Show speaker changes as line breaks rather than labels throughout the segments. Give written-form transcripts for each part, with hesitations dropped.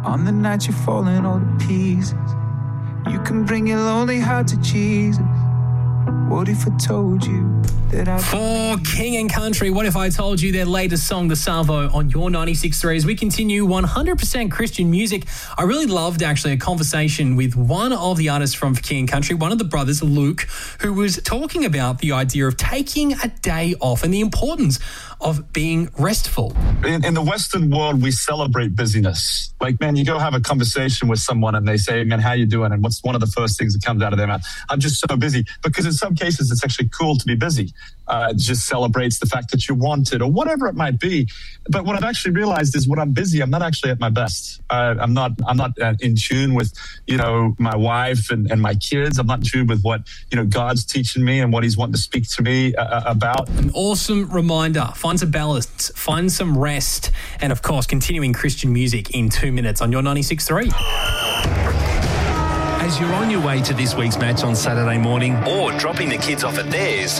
On the night you're falling all to pieces, you can bring your lonely heart to Jesus. What if I told you that I...
For King and Country, What If I Told You, their latest song, The Salvo, on your 96.3. As we continue 100% Christian music, I really loved actually a conversation with one of the artists from For King and Country, one of the brothers, Luke, who was talking about the idea of taking a day off and the importance of being restful.
In the Western world, we celebrate busyness. Like, man, you go have a conversation with someone and they say, man, how you doing? And what's one of the first things that comes out of their mouth? I'm just so busy. Because in some cases, it's actually cool to be busy. It just celebrates the fact that you want it or whatever it might be. But what I've actually realized is when I'm busy, I'm not actually at my best. I'm not in tune with, my wife and my kids. I'm not in tune with what, God's teaching me and what he's wanting to speak to me about.
An awesome reminder. Find some balance, find some rest, and of course, continuing Christian music in 2 minutes on your 96.3.
As you're on your way to this week's match on Saturday morning or dropping the kids off at theirs,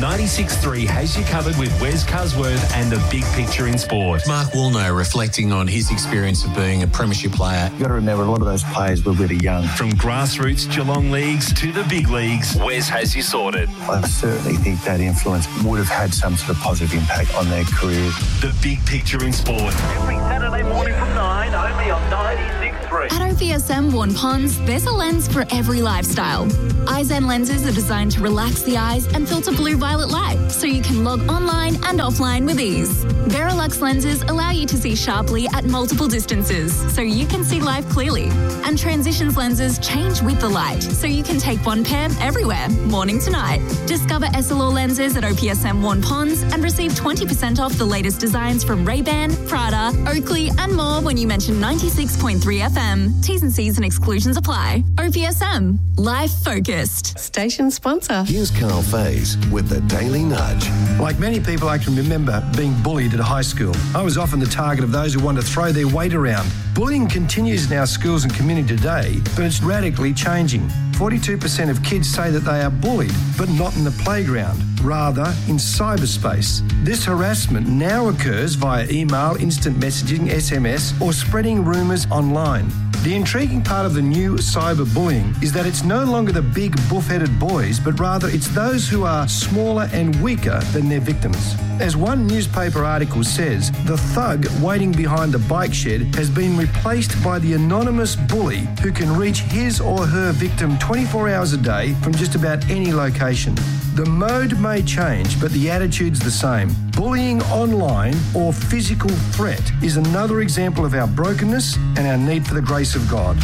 96.3 has you covered with Wes Cusworth and the big picture in sport.
Mark Woolnough reflecting on his experience of being a premiership player.
You've got to remember a lot of those players were really young.
From grassroots Geelong leagues to the big leagues, Wes has you sorted.
I certainly think that influence would have had some sort of positive impact on their careers.
The big picture in sport.
Every Saturday morning from 9, only on 96.3.
At OPSM Vaughan Ponds, there's a lens for every lifestyle. Eyezen lenses are designed to relax the eyes and filter blue-violet light, so you can log online and offline with ease. Verilux lenses allow you to see sharply at multiple distances, so you can see life clearly. And Transitions lenses change with the light, so you can take one pair everywhere, morning to night. Discover Essilor lenses at OPSM Vaughan Ponds and receive 20% off the latest designs from Ray-Ban, Prada, Oakley and more when you mention 96.3 FM. T's and C's and exclusions apply. OPSM. Life focused.
Station sponsor.
Here's Carl Faze with the Daily Nudge.
Like many people, I can remember being bullied at high school. I was often the target of those who want to throw their weight around. Bullying continues in our schools and community today, but it's radically changing. 42% of kids say that they are bullied, but not in the playground, rather in cyberspace. This harassment now occurs via email, instant messaging, SMS, or spreading rumours online. The intriguing part of the new cyberbullying is that it's no longer the big buff-headed boys, but rather it's those who are smaller and weaker than their victims. As one newspaper article says, the thug waiting behind the bike shed has been replaced by the anonymous bully who can reach his or her victim 24 hours a day from just about any location. The mode may change, but the attitude's the same. Bullying online or physical threat is another example of our brokenness and our need for the grace of God.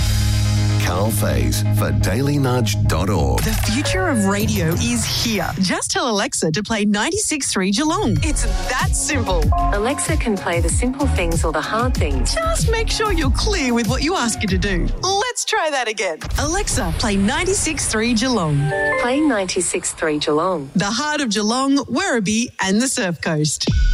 Carl Faze for dailynudge.org.
The future of radio is here. Just tell Alexa to play 96.3 Geelong. It's that simple.
Alexa can play the simple things or the hard things.
Just make sure you're clear with what you ask her to do. Let's try that again. Alexa, play 96.3 Geelong.
Play 96.3 Geelong.
The heart of Geelong, Werribee and the Surf Coast.